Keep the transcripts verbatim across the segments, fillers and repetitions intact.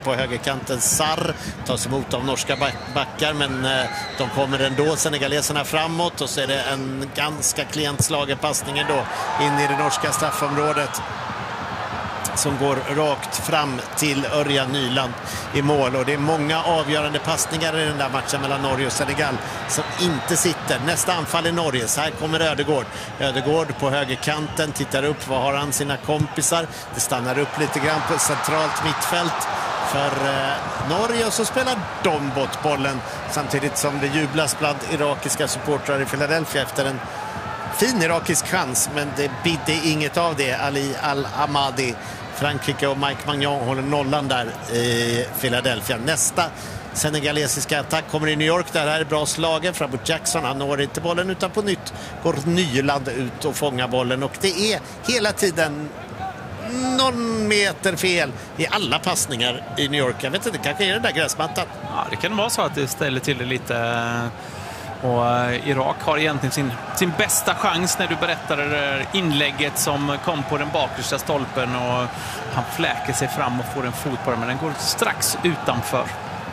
På högerkanten Sarr tas emot av norska backar, men eh, de kommer ändå, senegaleserna, framåt, och så är det en ganska klent slagen passning då in i det norska straffområdet som går rakt fram till Örjan Nyland i mål. Och det är många avgörande passningar i den där matchen mellan Norge och Senegal som inte sitter. Nästa anfall är Norge. Så här kommer Ödegård. Ödegård på högerkanten, tittar upp, vad har han sina kompisar? Det stannar upp lite grann på centralt mittfält för eh, Norge, och så spelar de bort bollen samtidigt som det jublas bland irakiska supportrar i Philadelphia efter en fin irakisk chans, men det bidde inget av det. Ali Al-Hamadi, Frankrike och Mike Magnan håller nollan där i Philadelphia. Nästa senegalesiska attack kommer i New York. Där är bra slagen framåt Jackson. Han når inte bollen, utan på nytt går Nyland ut och fångar bollen, och det är hela tiden någon meter fel i alla passningar i New York. Jag vet inte, kanske är det där gräsmattan. Ja, det kan vara så att det ställer till det lite. Och Irak har egentligen sin, sin bästa chans när du berättar det där inlägget som kom på den bakersta stolpen, och han fläker sig fram och får en fot på den, men den går strax utanför.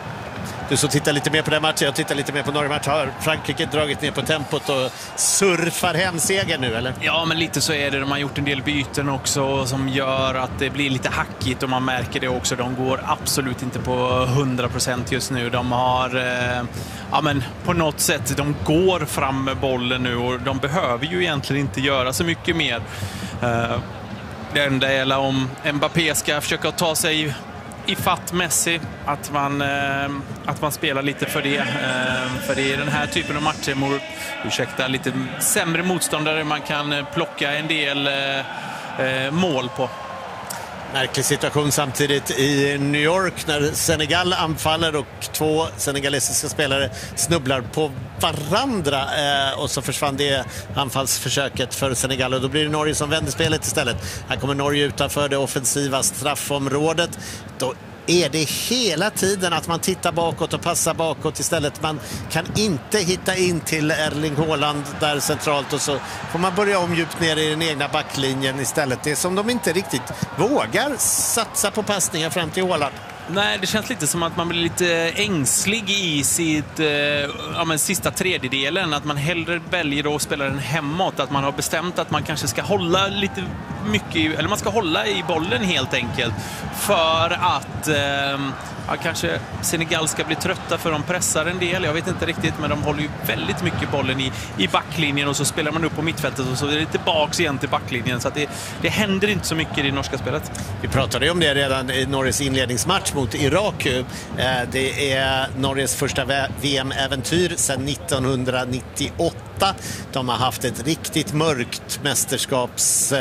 Du så tittar lite mer på den matchen, jag tittar lite mer på Norge-matchen. Har Frankrike dragit ner på tempot och surfar hem segern nu, eller? Ja, men lite så är det. De har gjort en del byten också som gör att det blir lite hackigt, och man märker det också. De går absolut inte på hundra procent just nu. De har, eh, ja men på något sätt, de går fram med bollen nu, och de behöver ju egentligen inte göra så mycket mer. Eh, det enda är om Mbappé ska försöka ta sig i fatt Messi, att man, eh, att man spelar lite för det. Eh, för det är den här typen av matcher mot, ursäkta, lite sämre motståndare man kan plocka en del eh, mål på. Märklig situation samtidigt i New York när Senegal anfaller och två senegalesiska spelare snubblar på varandra, eh, och så försvann det anfallsförsöket för Senegal, och då blir det Norge som vänder spelet istället. Här kommer Norge utanför det offensiva straffområdet. Då är det hela tiden att man tittar bakåt och passar bakåt istället. Man kan inte hitta in till Erling Haaland där centralt, och så får man börja om djupt ner i den egna backlinjen istället. Det är som de inte riktigt vågar satsa på passningar fram till Haaland. Nej, det känns lite som att man blir lite ängslig i sitt, eh, ja, men sista tredjedelen. Att man hellre väljer att spela den hemåt. Att man har bestämt att man kanske ska hålla lite mycket, eller man ska hålla i bollen helt enkelt. För att eh, ja, kanske Senegal ska bli trötta, för de pressar en del. Jag vet inte riktigt, men de håller ju väldigt mycket bollen i, i backlinjen, och så spelar man upp på mittfältet och så är det tillbaks igen till backlinjen. Så att det, det händer inte så mycket i det norska spelet. Vi pratade ju om det redan i Norges inledningsmatch mot Irak. Det är Norges första V M-äventyr sedan nittonhundranittioåtta. De har haft ett riktigt mörkt mästerskaps...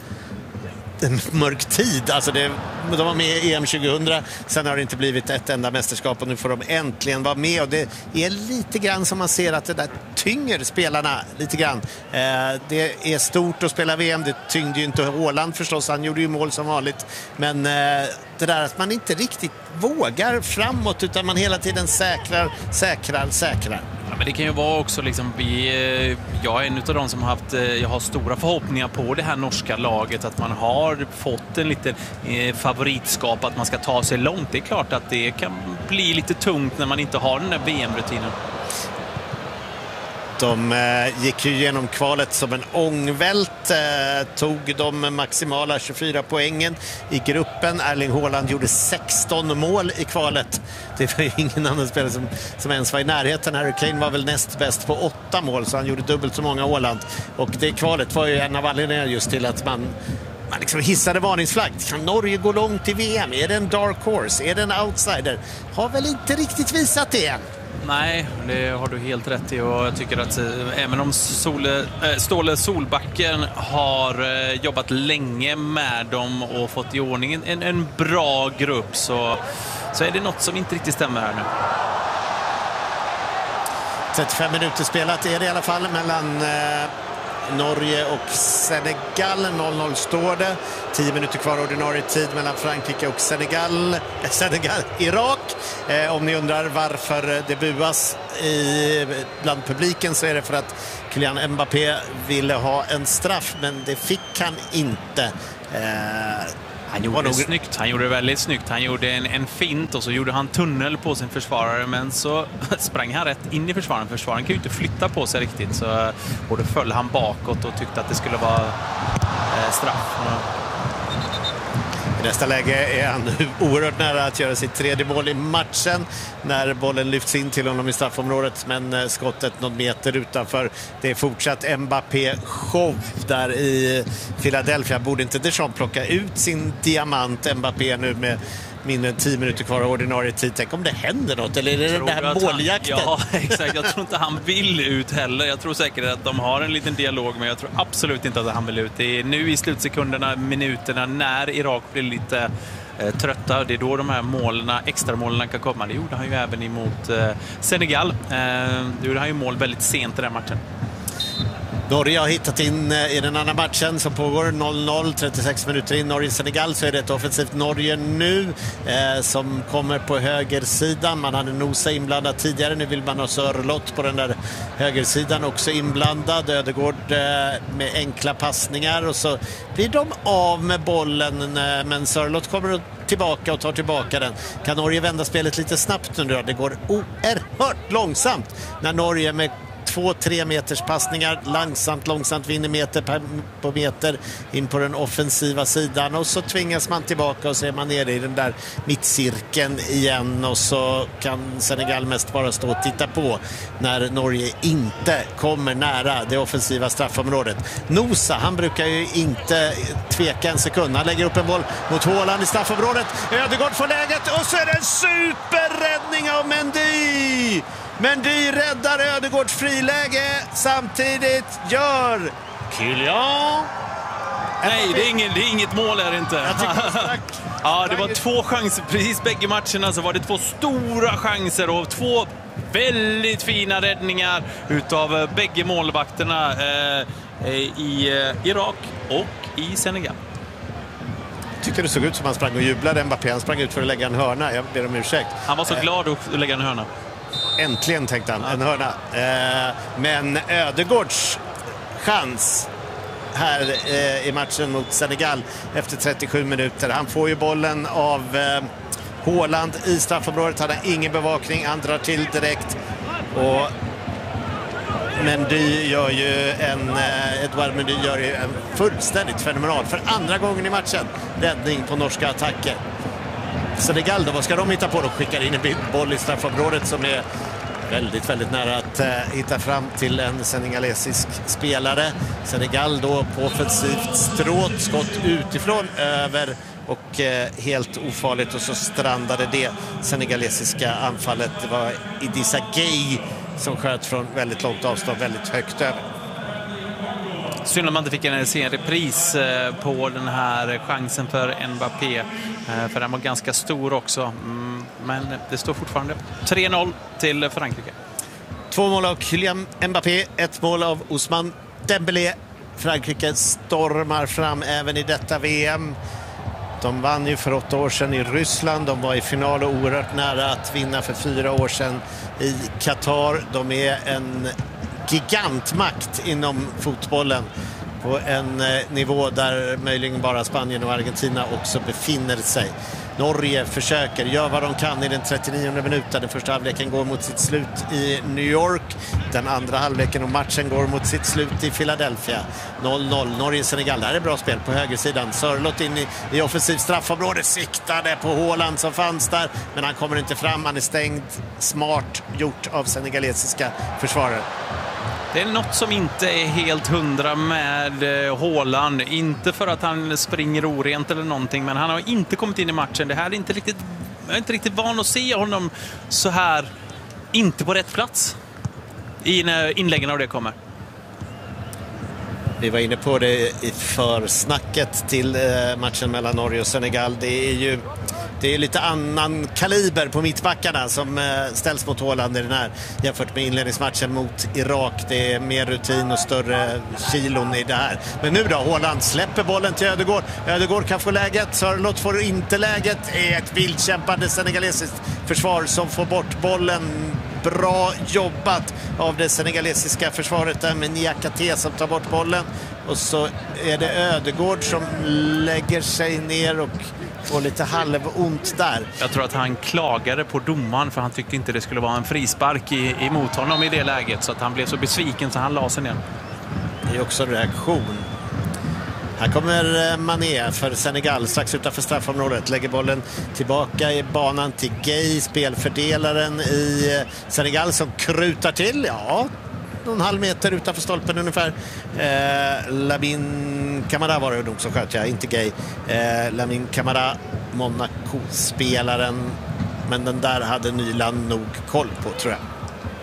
en mörk tid. Alltså det, de var med i E M tjugohundra, sen har det inte blivit ett enda mästerskap, och nu får de äntligen vara med, och det är lite grann som man ser att det där tynger spelarna lite grann. Eh, det är stort att spela V M, det tyngde ju inte Haaland förstås, han gjorde ju mål som vanligt, men eh, det där att man inte riktigt vågar framåt, utan man hela tiden säkrar, säkrar, säkrar. Ja, men det kan ju vara också liksom, vi, jag är en av de som har haft, jag har stora förhoppningar på det här norska laget, att man har fått en liten eh, favoritskap, att man ska ta sig långt. Det är klart att det kan bli lite tungt när man inte har den där V M-rutinen. De eh, gick ju genom kvalet som en ångvält, eh, tog de maximala tjugofyra poängen i gruppen. Erling Haaland gjorde sexton mål i kvalet. Det var ju ingen annan spelare som, som ens var i närheten. Harry Kane var väl näst bäst på åtta mål, så han gjorde dubbelt så många Haaland. Och det kvalet var ju en av anledningarna just till att man Man liksom hissade varningsflagg. Kan Norge gå långt i V M? Är det en dark horse? Är det en outsider? Har väl inte riktigt visat det än. Nej, det har du helt rätt i, och jag tycker att eh, även om Sole, äh, Ståle Solbacken har eh, jobbat länge med dem och fått i ordning en, en bra grupp, så, så är det något som inte riktigt stämmer här nu. trettiofem minuter spelat är det i alla fall mellan eh, Norge och Senegal. noll noll står det. tio minuter kvar ordinarie tid mellan Frankrike och Senegal. Senegal, Irak. Eh, om ni undrar varför det buas i, bland publiken, så är det för att Kylian Mbappé ville ha en straff, men det fick han inte. Eh, Han gjorde det snyggt. Han gjorde det väldigt snyggt. Han gjorde en, en fint och så gjorde han tunnel på sin försvarare, men så sprang han rätt in i försvararen. Försvararen kan ju inte flytta på sig riktigt, så, och då föll han bakåt och tyckte att det skulle vara eh, straff. I nästa läge är han nu oerhört nära att göra sitt tredje mål i matchen när bollen lyfts in till honom i straffområdet, men skottet någon meter utanför. Det är fortsatt Mbappé-show där i Philadelphia. Borde inte Deschamps plocka ut sin diamant Mbappé nu med mindre än tio minuter kvar av ordinarie tid? Tänk om det händer något, eller är det den där måljakten? Han, ja, exakt. Jag tror inte han vill ut heller. Jag tror säkert att de har en liten dialog, men jag tror absolut inte att han vill ut. Det är nu i slutsekunderna, minuterna, när Irak blir lite eh, trötta. Det är då de här målen, extra målen kan komma. Det gjorde han ju även emot eh, Senegal. Eh, det gjorde han ju mål väldigt sent i den matchen. Norge har hittat in i den andra matchen som pågår noll noll, trettiosex minuter in. Norge-Senegal, så är det ett offensivt Norge nu eh, som kommer på högersidan. Man hade Nosa inblandad tidigare, nu vill man ha Sörloth på den där högersidan också inblandad. Ödegård eh, med enkla passningar och så blir de av med bollen, eh, men Sörloth kommer tillbaka och tar tillbaka den. Kan Norge vända spelet lite snabbt nu då? Det går oerhört långsamt när Norge med två, tre meters passningar långsamt, långsamt vinner meter per, på meter in på den offensiva sidan, och så tvingas man tillbaka och så är man nere i den där mittcirkeln igen, och så kan Senegal mest bara stå och titta på när Norge inte kommer nära det offensiva straffområdet. Nosa, han brukar ju inte tveka en sekund. Han lägger upp en boll mot Haaland i straffområdet. Ödegård får läget och så är det en superräddning av Mendy! Mendy räddar Ödegårds friläge. Samtidigt gör Kylian. Nej, det är, ingen, det är inget mål är det inte. Jag tycker ja, det var två chanser. Precis bägge matcherna så var det två stora chanser och två väldigt fina räddningar utav bägge målvakterna eh, i eh, Irak och i Senegal. Jag tyckte det såg ut som han sprang och jublade. Mbappé, han sprang ut för att lägga en hörna. Jag ber om ursäkt. Han var så eh. glad att lägga en hörna. Äntligen, tänkte han, en hörna. Eh, men Ödegårds chans här eh, i matchen mot Senegal efter trettiosju minuter. Han får ju bollen av eh, Haaland i straffområdet. Han har ingen bevakning, han drar till direkt. Och Mendy gör ju en, eh, Edouard Mendy gör ju en fullständigt fenomenal, för andra gången i matchen, räddning på norska attacker. Senegal då, vad ska de hitta på? De skickar in en boll i straffområdet som är väldigt, väldigt nära att eh, hitta fram till en senegalesisk spelare. Senegal då på offensivt stråt, skott utifrån, över och eh, helt ofarligt, och så strandade det senegalesiska anfallet. Det var Idrissa Gueye som sköt från väldigt långt avstånd, väldigt högt över. Synd att man inte fick en sen repris på den här chansen för Mbappé, för den var ganska stor också, men det står fortfarande tre noll till Frankrike. Två mål av Kylian Mbappé, ett mål av Ousmane Dembélé. Frankrike stormar fram även i detta V M. De vann ju för åtta år sedan i Ryssland. De var i final och oerhört nära att vinna för fyra år sedan i Qatar. De är en gigantmakt inom fotbollen på en nivå där möjligen bara Spanien och Argentina också befinner sig. Norge försöker, gör vad de kan i den trettionionde minuten. Den första halvleken går mot sitt slut i New York. Den andra halvleken och matchen går mot sitt slut i Philadelphia. noll noll. Norge-Senegal. Det här är bra spel på högersidan. Sörloth in i, i offensiv straffområde. Siktade på Haaland som fanns där. Men han kommer inte fram. Han är stängd. Smart gjort av senegalesiska försvarare. Det är något som inte är helt hundra med Haaland. Inte för att han springer orent eller någonting, men han har inte kommit in i matchen. Det här är inte riktigt, jag är inte riktigt van att se honom så här, inte på rätt plats i när inläggen av det kommer. Vi var inne på det i försnacket till matchen mellan Norge och Senegal. Det är ju det är lite annan kaliber på mittbackarna som ställs mot Haaland i den här jämfört med inledningsmatchen mot Irak. Det är mer rutin och större kilon i det här. Men nu då, Haaland släpper bollen till Ödegård. Ödegård kan få läget, Sörloth får inte läget. Det är ett vildkämpande senegalesiskt försvar som får bort bollen. bra jobbat av det senegalesiska försvaret där med Niakate som tar bort bollen. Och så är det Ödegård som lägger sig ner och får lite halvont där. Jag tror att han klagade på domaren för han tyckte inte det skulle vara en frispark i, emot honom i det läget. Så att han blev så besviken så han la sig ner. Det är också reaktion. Här kommer Mané för Senegal strax utanför straffområdet. Lägger bollen tillbaka i banan till Gay, spelfördelaren i Senegal som krutar till. Ja, någon halv meter utanför stolpen ungefär. Eh, Lamine Camara var det nog som sköt, ja, inte Gay. Eh, Lamine Camara, Monaco-spelaren. Men den där hade Nyland nog koll på, tror jag.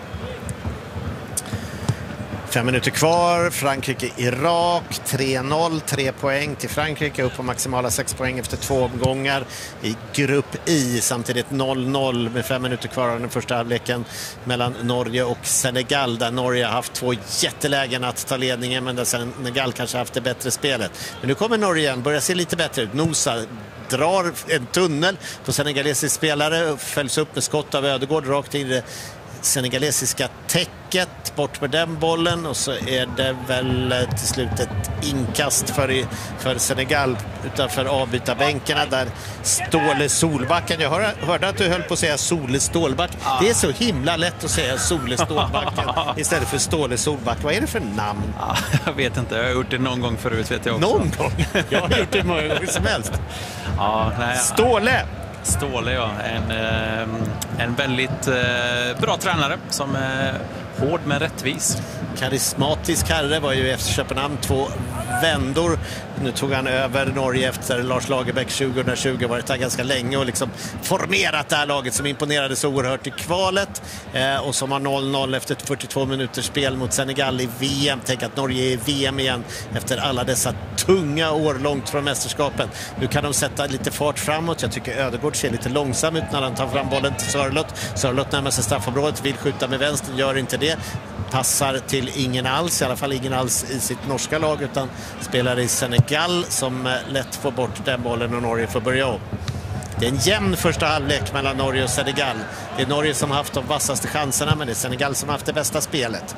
Fem minuter kvar, Frankrike-Irak, tre noll, tre poäng till Frankrike, upp på maximala sex poäng efter två omgångar i grupp I. Samtidigt noll noll med fem minuter kvar av den första halvleken mellan Norge och Senegal, där Norge har haft två jättelägen att ta ledningen, men där Senegal kanske haft det bättre spelet. Men nu kommer Norge igen, börjar se lite bättre ut. Nosa drar en tunnel på senegalesisk spelare, följs upp med skott av Ödegård rakt in i det senegalesiska täcket, bort med den bollen, och så är det väl till slut ett inkast för, för Senegal utanför avbytarbänkarna där Ståle Solbacken, jag hör, hörde att du höll på att säga Sole Stålback. Ah. Det är så himla lätt att säga Sole Stålbacken istället för Ståle Solback. Vad är det för namn? Ah, jag vet inte, jag har gjort det någon gång förut, vet jag också. Någon gång? Jag har gjort det många gånger som helst. Ah, nej, Ståle! Ståle, ja. En, en väldigt bra tränare som är hård men rättvis. Karismatisk herre, var ju efter Köpenhamn två vändor. Nu tog han över Norge efter Lars Lagerbäck tjugohundratjugo, varit där ganska länge och liksom formerat det här laget som imponerade så oerhört i kvalet eh, och som har noll noll efter fyrtiotvå minuters spel mot Senegal i V M. Tänk att Norge är i V M igen efter alla dessa tunga år långt från mästerskapen. Nu kan de sätta lite fart framåt. Jag tycker Ödegård ser lite långsam ut när han tar fram bollen till Sörlott. Sörlott närmar sig straffområdet, vill skjuta med vänster, gör inte det. Passar till ingen alls, i alla fall ingen alls i sitt norska lag, utan spelar i Senegal som lätt får bort den bollen och Norge får börja om. Det är en jämn första halvlek mellan Norge och Senegal. Det är Norge som har haft de vassaste chanserna, men det är Senegal som har haft det bästa spelet.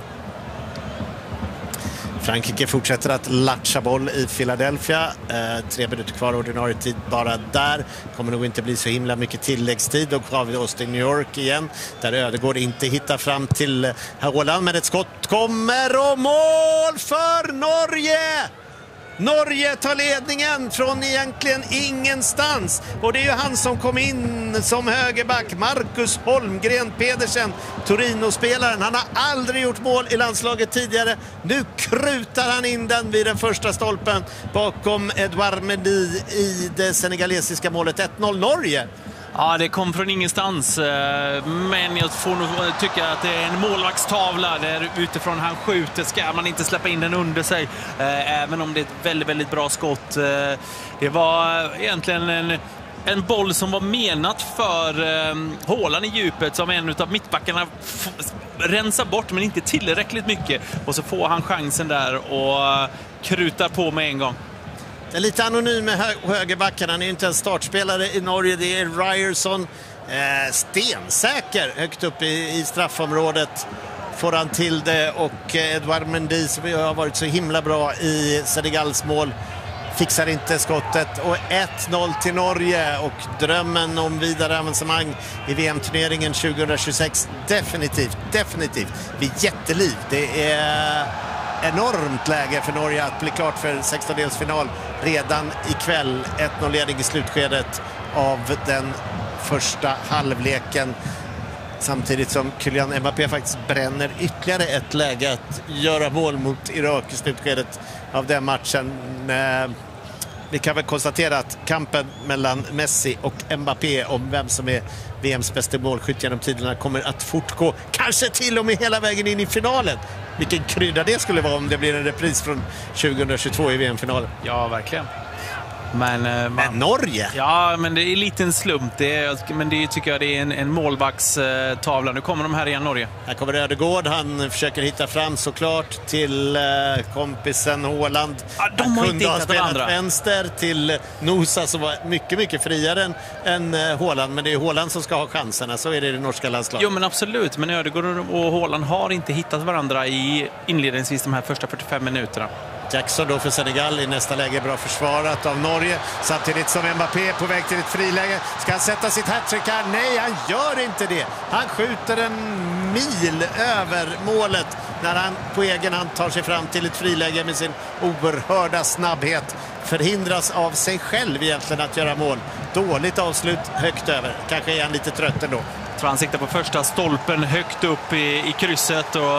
Frankrike fortsätter att latcha boll i Philadelphia. Eh, tre minuter kvar ordinarie tid bara där. Kommer nog inte bli så himla mycket tilläggstid. Då har vi oss till New York igen, där Ödegård inte hittar fram till Haaland, men ett skott kommer och mål för Norge! Norge tar ledningen från egentligen ingenstans. Och det är ju han som kom in som högerback, Marcus Holmgren Pedersen, Torino-spelaren. Han har aldrig gjort mål i landslaget tidigare. Nu krutar han in den vid den första stolpen bakom Edouard Mendy i det senegalesiska målet. ett noll Norge. Ja, det kom från ingenstans, men jag får nog tycka att det är en målvaktstavla där utifrån han skjuter ska man inte släppa in den under sig, även om det är ett väldigt, väldigt bra skott. Det var egentligen en, en boll som var menat för Haaland i djupet, som en av mittbackarna f- rensar bort, men inte tillräckligt mycket, och så får han chansen där och krutar på med en gång. Det är lite anonym med hö- högerbacken. Han är inte en startspelare i Norge. Det är Ryerson. Eh, stensäker högt upp i, i straffområdet. Får han till det. Och eh, Edouard Mendy, som har varit så himla bra i Senegals mål, fixar inte skottet. Och ett noll till Norge. Och drömmen om vidare avancemang i V M-turneringen tjugohundratjugosex. Definitivt, definitivt. Vid jätteliv. Det är enormt läge för Norge att bli klart för sextondelsfinal redan ikväll. ett noll ledning i slutskedet av den första halvleken. Samtidigt som Kylian Mbappé faktiskt bränner ytterligare ett läge att göra mål mot Irak i slutskedet av den matchen. Vi kan väl konstatera att kampen mellan Messi och Mbappé om vem som är V M:s bästa målskytt genom tiderna kommer att fortgå. Kanske till och med hela vägen in i finalen. Vilken krydda det skulle vara om det blir en repris från tjugohundratjugotvå i V M-finalen. Ja, verkligen. Men, man, men Norge? Ja, men det är en liten slump. Det är, men det tycker jag det är en, en målvaktstavla. Nu kommer de här igen, Norge. Här kommer Ödegård. Han försöker hitta fram såklart till eh, kompisen Håland. Ja, de har inte hittat varandra. Vänster till Nosa som var mycket, mycket friare än, än eh, Håland. Men det är Håland som ska ha chanserna. Så är det i det norska landslaget. Jo, men absolut. Men Ödegård och Håland har inte hittat varandra i inledningsvis de här första fyrtiofem minuterna. Jackson då för Senegal i nästa läge, bra försvarat av Norge. Samtidigt som Mbappé på väg till ett friläge. Ska han sätta sitt hattrick här? Nej, han gör inte det. Han skjuter en mil över målet när han på egen hand tar sig fram till ett friläge med sin oerhörda snabbhet. Förhindras av sig själv egentligen att göra mål. Dåligt avslut, högt över. Kanske är han lite trött ändå. Jag tror han siktar på första stolpen högt upp i, i krysset och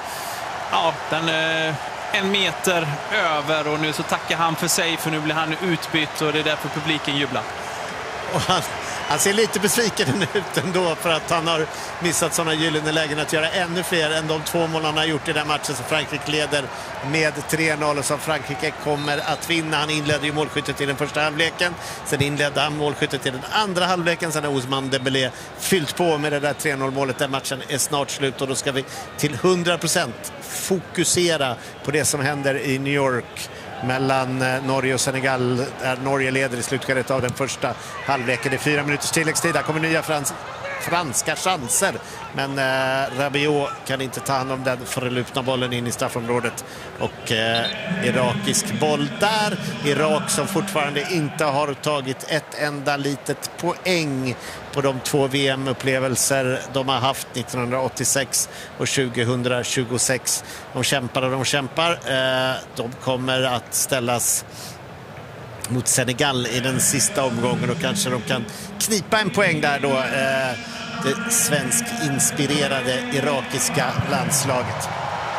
ja, den... en meter över och nu så tackar han för sig för nu blir han utbytt och det är därför publiken jublar. Och han, han ser lite besviken ut ändå för att han har missat sådana gyllene lägen att göra ännu fler än de två mål han har gjort i den matchen som Frankrike leder med tre noll och som Frankrike kommer att vinna. Han inledde ju målskyttet i den första halvleken. Sen inledde han målskyttet i den andra halvleken. Sen har Ousmane Dembélé fyllt på med det där tre noll målet. Den matchen är snart slut och då ska vi till hundra procent fokusera på det som händer i New York mellan Norge och Senegal, där Norge leder i slutskedet av den första halvleken. Det är fyra minuters tilläggstid. Där kommer nya frans franska chanser. Men eh, Rabiot kan inte ta hand om den förlupna bollen in i straffområdet. Och eh, irakisk boll där. Irak som fortfarande inte har tagit ett enda litet poäng på de två V M-upplevelser de har haft nittonhundraåttiosex och tjugohundratjugosex. De kämpar och de kämpar. Eh, de kommer att ställas mot Senegal i den sista omgången och kanske de kan knipa en poäng där då, eh, det svensk-inspirerade irakiska landslaget.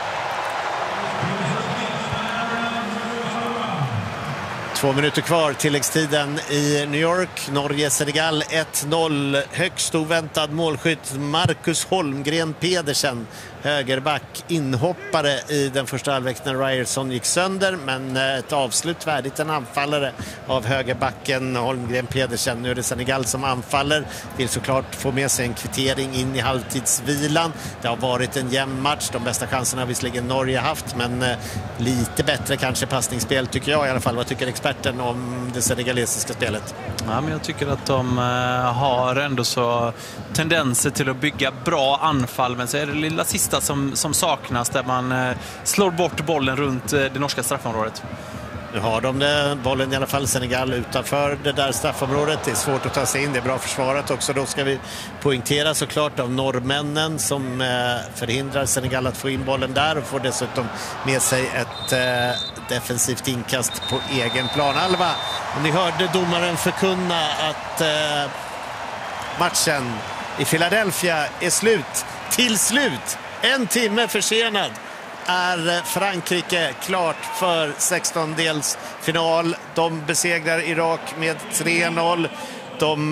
Två minuter kvar, tilläggstiden i New York. Norge-Senegal ett noll. Högst oväntad målskytt Marcus Holmgren Pedersen. Högerback, inhoppare i den första halvlek när Ryerson gick sönder. Men ett avslut värdigt en anfallare av högerbacken Holmgren Pedersen. Nu är det Senegal som anfaller. Vill såklart få med sig en kvittering in i halvtidsvilan. Det har varit en jämn match. De bästa chanserna har visserligen Norge haft. Men lite bättre kanske passningsspel tycker jag i alla fall. Vad tycker experten om det senegalesiska spelet? Ja, men jag tycker att de har ändå så tendenser till att bygga bra anfall. Men så är det lilla sista Som, som saknas där man eh, slår bort bollen runt eh, det norska straffområdet. Nu har de det, bollen i alla fall Senegal utanför det där straffområdet. Det är svårt att ta sig in, det är bra försvarat också. Då ska vi poängtera såklart av norrmännen som eh, förhindrar Senegal att få in bollen där och får dessutom med sig ett eh, defensivt inkast på egen planhalva. Och ni hörde domaren förkunna att eh, matchen i Philadelphia är slut. Till slut! En timme försenad är Frankrike klart för sextondelsfinal. De besegrar Irak med tre noll. De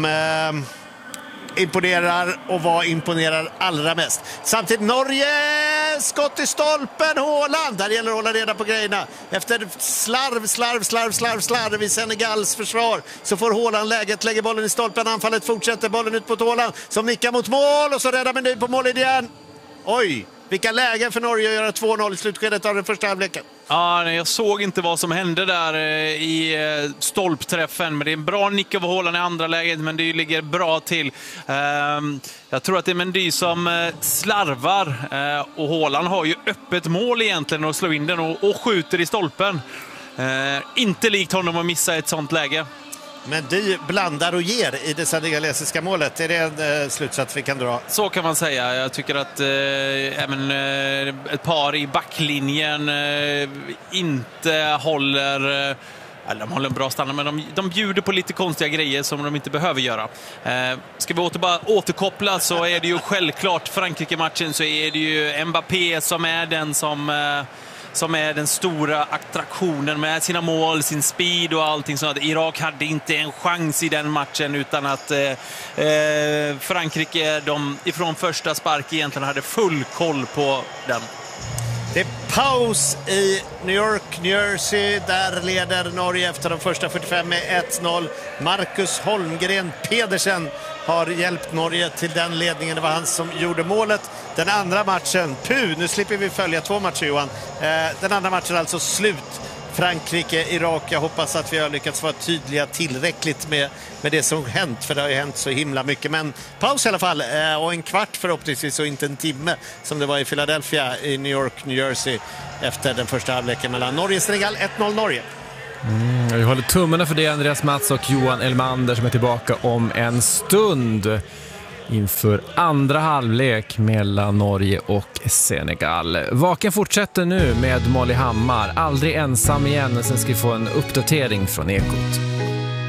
eh, imponerar och vad imponerar allra mest. Samtidigt Norge, skott i stolpen, Håland. Där gäller att hålla reda på grejerna. Efter slarv, slarv, slarv, slarv, slarv i Senegals försvar så får Håland läget, lägger bollen i stolpen. Anfallet fortsätter, bollen ut på Håland som nickar mot mål och så räddar Meny på mållinjen. Oj, vilka lägen för Norge att göra två noll i slutskedet av den första halvleken. Ja, jag såg inte vad som hände där i stolpträffen, men det är en bra nick av Håland i andra läget, men det ligger bra till. Jag tror att det är Mendy som slarvar och Håland har ju öppet mål egentligen att slå in den och skjuter i stolpen. Inte likt honom att missa ett sånt läge. Men du blandar och ger i det senegalesiska målet. Är det en eh, slutsats vi kan dra? Så kan man säga. Jag tycker att eh, även eh, ett par i backlinjen eh, inte håller... Eh, eller de håller en bra standard, men de, de bjuder på lite konstiga grejer som de inte behöver göra. Eh, ska vi åter, bara återkoppla så är det ju självklart Frankrike-matchen så är det ju Mbappé som är den som... Eh, som är den stora attraktionen med sina mål, sin speed och allting sånt. Irak hade inte en chans i den matchen utan att eh, eh, Frankrike de ifrån första spark egentligen hade full koll på den. Det paus i New York, New Jersey. Där leder Norge efter de första fyrtiofem med ett noll. Marcus Holmgren Pedersen har hjälpt Norge till den ledningen. Det var han som gjorde målet. Den andra matchen, puh, nu slipper vi följa två matcher, Johan. Den andra matchen är alltså slut. Frankrike, Irak. Jag hoppas att vi har lyckats vara tydliga tillräckligt med, med det som hänt, för det har ju hänt så himla mycket. Men paus i alla fall, och en kvart förhoppningsvis och inte en timme som det var i Philadelphia i New York, New Jersey efter den första halvleken mellan Norge och Senegal. ett noll Norge. Mm, jag håller tummarna för det, Andreas Mats och Johan Elmander som är tillbaka om en stund inför andra halvlek mellan Norge och Senegal. Vaken fortsätter nu med Molly Hammar. Aldrig ensam igen. Sen ska vi få en uppdatering från Ekot.